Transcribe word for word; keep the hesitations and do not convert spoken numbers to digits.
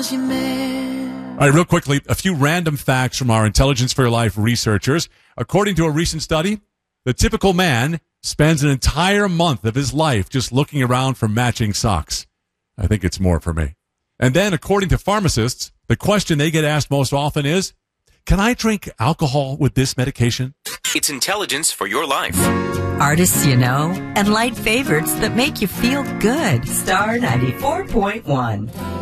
All right, real quickly, a few random facts from our Intelligence for Your Life researchers. According to a recent study, the typical man spends an entire month of his life just looking around for matching socks. I think it's more for me. And then, according to pharmacists, the question they get asked most often is, can I drink alcohol with this medication? It's Intelligence for Your Life. Artists you know and light favorites that make you feel good. Star ninety-four point one.